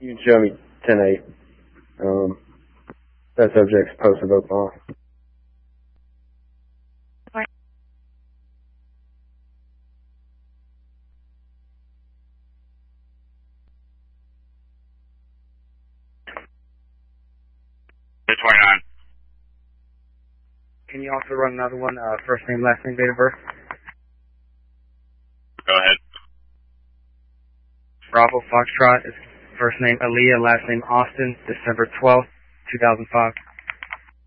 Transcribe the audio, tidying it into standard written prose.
You can show me 10-8. That subject's posted Oklahoma. Day 29. Can you also run another one, first name, last name, date of birth? Go ahead. Bravo Foxtrot is first name Aaliyah, last name Austin, December 12th, 2005.